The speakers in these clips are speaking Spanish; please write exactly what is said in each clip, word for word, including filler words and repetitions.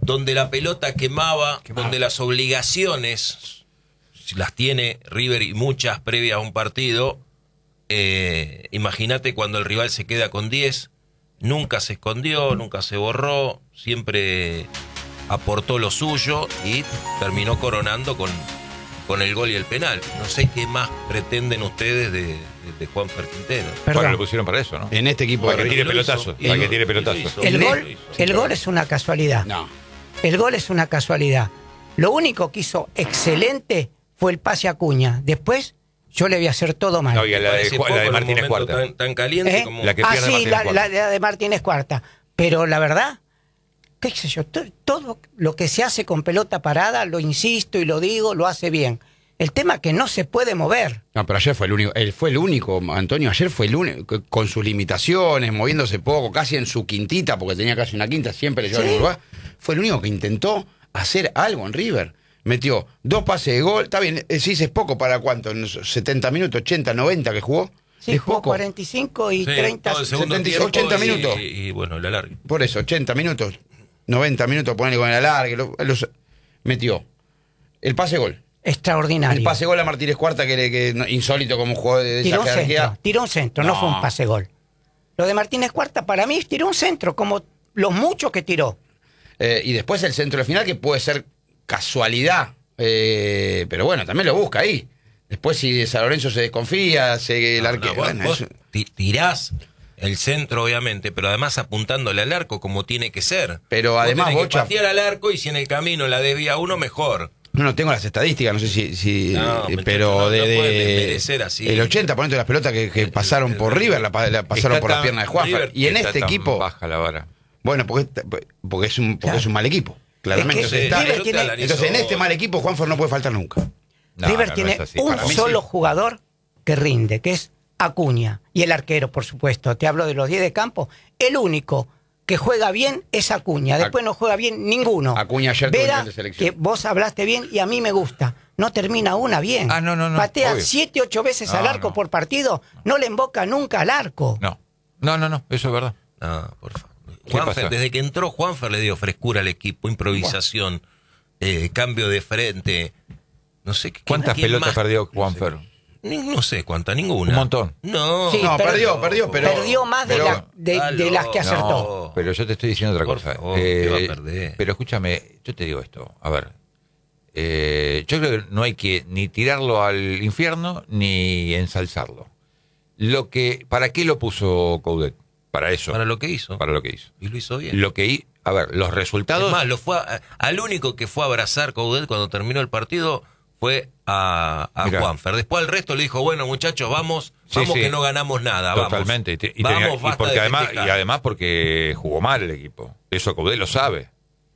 donde la pelota quemaba, Quemaba. donde las obligaciones las tiene River y muchas previas a un partido. Eh, imagínate cuando el rival se queda con diez, nunca se escondió, nunca se borró, siempre aportó lo suyo y terminó coronando con, con el gol y el penal. No sé qué más pretenden ustedes de, de, de Juanfer Quintero. Perdón. Bueno, lo pusieron para eso, ¿no? En este equipo Para de que River. tire pelotazo. Para que tire pelotazo. El El gol- gol, el gol es una casualidad. No. El gol es una casualidad. Lo único que hizo excelente fue el pase a Acuña. Después yo le voy a hacer todo mal. No, y a la de, Parece Ju- la poco de en un Martínez momento Cuarta. Tan, tan caliente ¿Eh? como... La que Ah, pierde sí, Martínez la, Cuarta. la de Martínez Cuarta. Pero la verdad, qué sé yo, to- todo lo que se hace con pelota parada, lo insisto y lo digo, lo hace bien. El tema es que no se puede mover. No, pero ayer fue el único, él fue el único, Antonio, ayer fue el único, con sus limitaciones, moviéndose poco, casi en su quintita, porque tenía casi una quinta, siempre le llevaba Sí. el Uruguay. Fue el único que intentó hacer algo en River. Metió dos pases de gol, está bien, si es poco para cuánto, en setenta minutos, ochenta, noventa que jugó. Sí, es jugó poco. cuarenta y cinco y Sí, treinta. todo el segundo setenta y tiempo ochenta y- minutos. Y, y bueno, la larga. Por eso, ochenta minutos, noventa minutos, ponerle con el alargue, lo- los- metió el pase gol. Extraordinario. El pase gol a Martínez Cuarta, que, le- que no- insólito como un jugador de esa Tiró un jerarquía. centro, tiró un centro, no. No. fue un pase gol. Lo de Martínez Cuarta para mí tiró un centro, como los muchos que tiró. Eh, y después el centro de final, que puede ser casualidad, eh, pero bueno, también lo busca ahí. Después si San Lorenzo se desconfía, se el No, arquero... no, vos, bueno, vos eso- ti- tirás el centro, obviamente, pero además apuntándole al arco como tiene que ser. Pero Vos además, tenés que Bocha- patear al arco y si en el camino la desvía uno, mejor. no, no tengo las estadísticas, no sé si... si No, eh, muchacho, pero no- de, no de- pueden desmerecer así. el ochenta por ciento de las pelotas que, que El- pasaron el- por el- River la, pa- la pasaron Está por la tan- pierna de Juanfer. River Y en Está este tan equipo... baja la vara. Bueno, porque, porque, es, un, porque Claro. es un mal equipo, claramente. Es que Entonces, está- River yo te tiene- analizo entonces en este vos. mal equipo Juanfer no puede faltar nunca. No, River no, no tiene es así. un Para mí solo sí. jugador que rinde, que es Acuña. Y el arquero, por supuesto. Te hablo de los diez de campo. El único que juega bien es Acuña. Después no juega bien ninguno. Acuña ayer tuvo Vera, nivel de selección. que vos hablaste bien y a mí me gusta. No termina una bien. Ah, no, no, no, Patea obvio. siete, ocho veces No, al arco no. por partido. No le emboca nunca al arco. No, no, no, no, eso es verdad. No, por favor. ¿Qué Juanfer, pasa? desde que entró Juanfer le dio frescura al equipo, improvisación, eh, cambio de frente. No sé qué. ¿Cuántas quién pelotas más? perdió No Juanfer? sé. Ni- No sé cuántas, ninguna. Un montón. No, Sí, No, pero- perdió, perdió, pero... Perdió más de, pero- la- de- Está de las que loco. acertó. No. Pero yo te estoy diciendo otra Por cosa. favor, Eh, que va a perder. Pero escúchame, yo te digo esto. A ver, eh, yo creo que no hay que ni tirarlo al infierno ni ensalzarlo. Lo que, ¿para qué lo puso Coudet? Para eso. Para lo que hizo. Para lo que hizo. Y lo hizo bien. Lo que hi- a ver, los resultados. Es más, lo fue a- al único que fue a abrazar Coudet cuando terminó el partido fue a, a Mirá. Juanfer. Después al resto le dijo, bueno, muchachos, vamos, Sí, vamos sí. que no ganamos nada. Totalmente. Y, te- y vamos, tenía- vamos y basta porque de además, festejar. y además porque jugó mal el equipo. Eso Coudet lo sabe.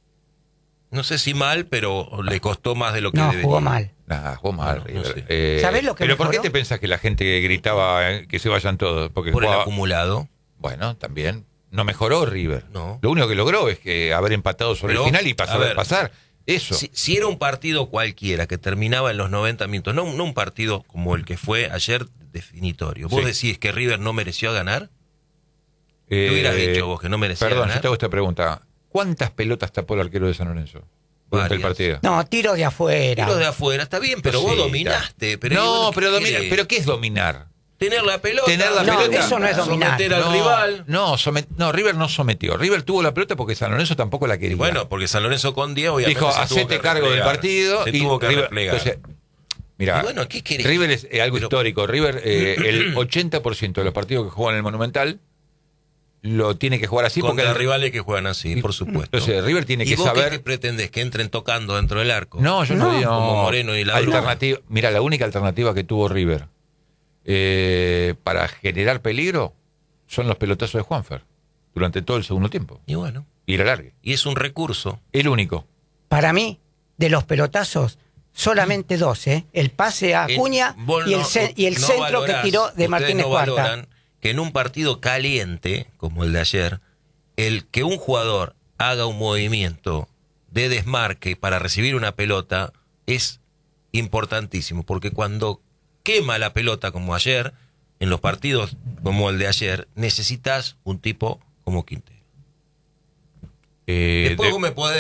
No sé si mal, pero le costó más de lo que No, debería. jugó mal. Nah, jugó mal, No, no River. sé. Eh, ¿Sabés lo que pero ¿por qué mejoró? te pensás que la gente gritaba eh, que se vayan todos? Porque Por el jugaba- acumulado. Bueno, también. No mejoró River. No. Lo único que logró es que haber empatado sobre Pero, el final y a pasar. ver, pasar. Eso. Si, si era un partido cualquiera que terminaba en los noventa minutos, no, no un partido como el que fue ayer definitorio. ¿Vos Sí. decís que River no mereció ganar? Eh, ¿Qué hubieras dicho vos que no merecía Perdón, ganar? yo te hago esta pregunta. ¿Cuántas pelotas tapó el arquero de San Lorenzo durante el Varias. partido? No, tiro de afuera. Los de afuera, está bien, pero Sí, vos está. dominaste. Pero no, bueno, ¿qué pero domina, querés? pero ¿qué es dominar? Tener la pelota. Tener la No, pelota. eso no es dominar. Someter al no, rival. No, somet- no, River no sometió. River tuvo la pelota porque San Lorenzo tampoco la quería. Y bueno, porque San Lorenzo con diez obviamente dijo, se tuvo hacete que cargo del replegar. partido. Se y tuvo que River- replegar. entonces, mira, Y bueno, ¿qué querés? River es eh, algo Pero- histórico. River, eh, el ochenta por ciento de los partidos que juegan en el Monumental lo tiene que jugar así Contra porque rivales que juegan así, por supuesto. Entonces, River tiene ¿Y que vos saber. qué pretendés? ¿Que entren tocando dentro del arco? No, yo no, No, digo. como Moreno y Ladrón. Alternativa. Mira, la única alternativa que tuvo River eh, para generar peligro son los pelotazos de Juanfer durante todo el segundo tiempo. Y bueno, Y el alargue. y es un recurso. El único. Para mí, de los pelotazos, solamente dos, ¿eh? El pase a En- Acuña vos y el, no- ce- y el no centro valorás, que tiró de ustedes Martínez no Cuarta. valoran que en un partido caliente, como el de ayer, el que un jugador haga un movimiento de desmarque para recibir una pelota es importantísimo, porque cuando quema la pelota como ayer, en los partidos como el de ayer, necesitas un tipo como Quintero. Eh, Después de- vos me podés